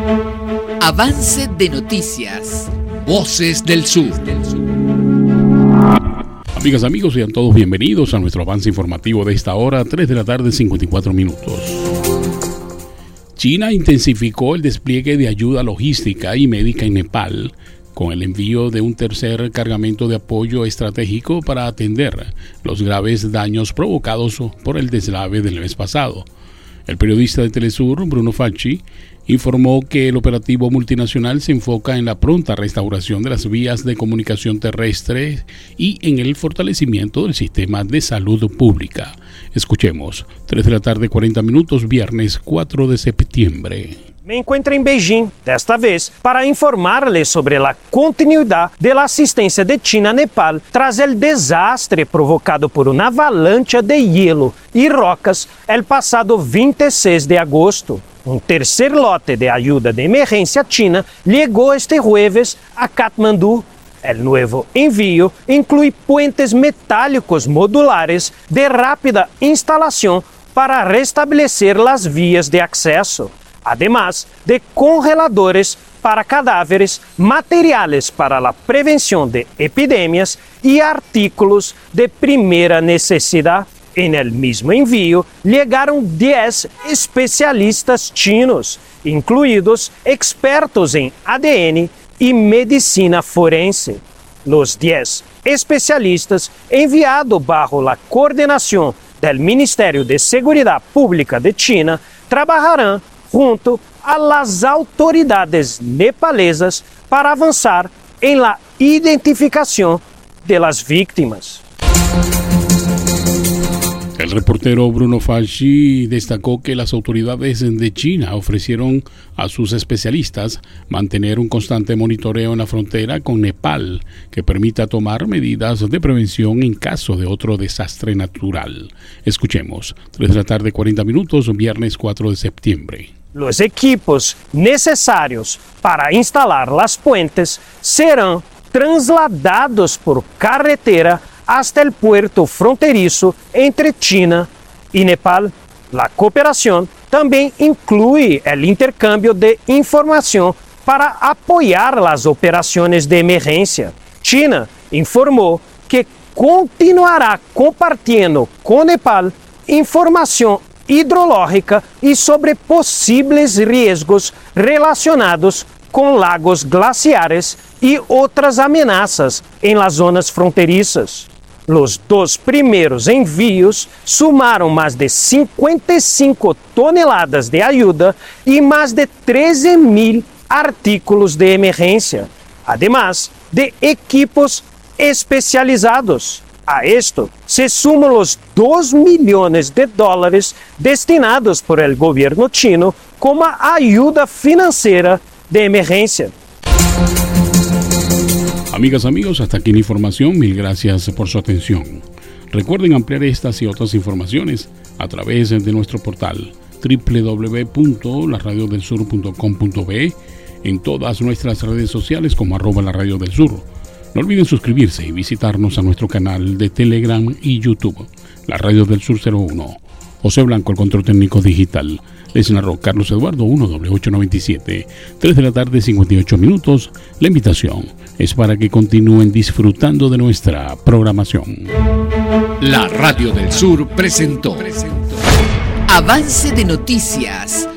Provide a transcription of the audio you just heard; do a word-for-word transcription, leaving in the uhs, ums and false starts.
Avance de noticias. Voces del Sur. Amigas, amigos, sean todos bienvenidos a nuestro avance informativo de esta hora, tres de la tarde, cincuenta y cuatro minutos. China intensificó el despliegue de ayuda logística y médica en Nepal, con el envío de un tercer cargamento de apoyo estratégico para atender los graves daños provocados por el deslave del mes pasado. El periodista de Telesur, Bruno Facci, informó que el operativo multinacional se enfoca en la pronta restauración de las vías de comunicación terrestre y en el fortalecimiento del sistema de salud pública. Escuchemos, tres de la tarde, cuarenta minutos, viernes cuatro de septiembre. Me encuentro em Beijing, desta vez, para informarles sobre a continuidade da assistência de China a Nepal tras o desastre provocado por uma avalanche de hielo e rocas el passado vinte e seis de agosto. Um terceiro lote de ajuda de emergência china chegou este jueves a Katmandú. O novo envio inclui puentes metálicos modulares de rápida instalação para restabelecer as vias de acesso, además de congeladores para cadáveres, materiales para a prevenção de epidemias e artículos de primeira necessidade. En el mismo envío llegaron diez especialistas chinos, incluidos expertos en A D N y medicina forense. Los diez especialistas enviados bajo la coordinación del Ministerio de Seguridad Pública de China trabajarán junto a las autoridades nepalesas para avanzar en la identificación de las víctimas. El reportero Bruno Facci destacó que las autoridades de China ofrecieron a sus especialistas mantener un constante monitoreo en la frontera con Nepal que permita tomar medidas de prevención en caso de otro desastre natural. Escuchemos, tres de la tarde, cuarenta minutos, viernes cuatro de septiembre. Los equipos necesarios para instalar las puentes serán trasladados por carretera hasta el puerto fronterizo entre China y Nepal. La cooperación también incluye el intercambio de información para apoyar las operaciones de emergencia. China informó que continuará compartiendo con Nepal información hidrológica y sobre posibles riesgos relacionados con lagos glaciares y otras amenazas en las zonas fronterizas. Los dos primeros envíos sumaron más de cincuenta y cinco toneladas de ayuda y más de trece mil artículos de emergencia, además de equipos especializados. A esto se suman los dos millones de dólares destinados por el gobierno chino como ayuda financiera de emergencia. Amigas, amigos, hasta aquí la información. Mil gracias por su atención. Recuerden ampliar estas y otras informaciones a través de nuestro portal doble u doble u doble u punto la radio del sur punto com punto be, en todas nuestras redes sociales como arroba la radio del sur. No olviden suscribirse y visitarnos a nuestro canal de Telegram y YouTube, La Radio del Sur cero uno. José Blanco, el control técnico digital. Les narró Carlos Eduardo uno doble ocho noventa y siete, tres de la tarde, cincuenta y ocho minutos. La invitación es para que continúen disfrutando de nuestra programación. La Radio del Sur presentó Avance de Noticias,